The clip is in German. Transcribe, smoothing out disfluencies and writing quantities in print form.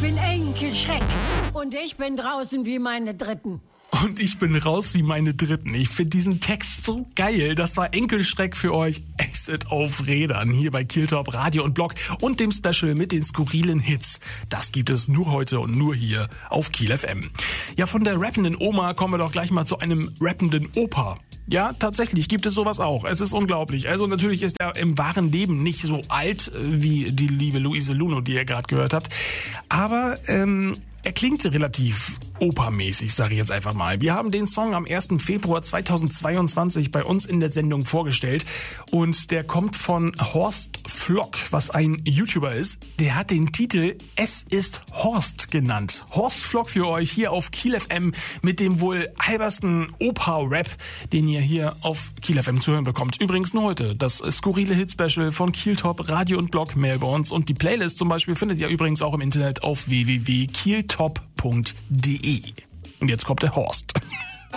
bin Enkelschreck und ich bin draußen wie meine Dritten. Und ich bin raus wie meine Dritten. Ich finde diesen Text so geil. Das war Enkelschreck für euch. Acid auf Rädern hier bei Killtop Radio und Blog und dem Special mit den skurrilen Hits. Das gibt es nur heute und nur hier auf Kiel FM. Ja, von der rappenden Oma kommen wir doch gleich mal zu einem rappenden Opa. Ja, tatsächlich gibt es sowas auch. Es ist unglaublich. Also natürlich ist er im wahren Leben nicht so alt wie die liebe Luise Luno, die ihr gerade gehört habt. Aber er klingt relativ opermäßig, sage ich jetzt einfach mal. Wir haben den Song am 1. Februar 2022 bei uns in der Sendung vorgestellt und der kommt von Horst Flock, was ein YouTuber ist. Der hat den Titel Es ist Horst genannt. Horst Flock für euch hier auf Kiel FM mit dem wohl halbersten Opa-Rap, den ihr hier auf Kiel FM zu hören bekommt. Übrigens nur heute das skurrile Hit-Special von Killtop Radio und Blog, mehr bei uns. Und die Playlist zum Beispiel findet ihr übrigens auch im Internet auf www.kieltop.de. Und jetzt kommt der Horst.